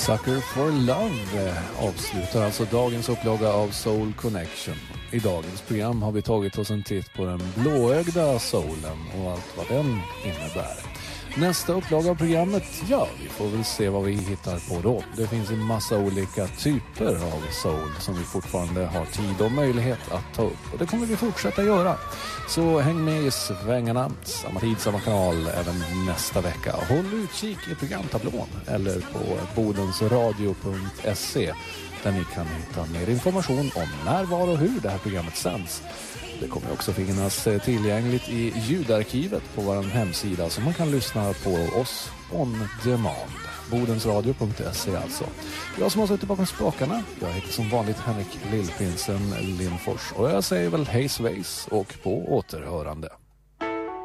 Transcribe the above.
Sucker for Love avslutar alltså dagens upplaga av Soul Connection. I dagens program har vi tagit oss en titt på den blåögda soulen och allt vad den innebär. Nästa upplaga av programmet, ja, vi får väl se vad vi hittar på då. Det finns en massa olika typer av soul som vi fortfarande har tid och möjlighet att ta upp. Och det kommer vi fortsätta göra. Så häng med i svängarna, samma tid, samma kanal, även nästa vecka. Håll utkik i programtablån eller på bodensradio.se där ni kan hitta mer information om när, var och hur det här programmet sänds. Det kommer också finnas tillgängligt i ljudarkivet på vår hemsida så man kan lyssna på oss on demand. Bodensradio.se alltså. Jag som har suttit bakom spakarna, jag heter som vanligt Henrik Lillprinsen Lindfors och jag säger väl hej svejs och på återhörande.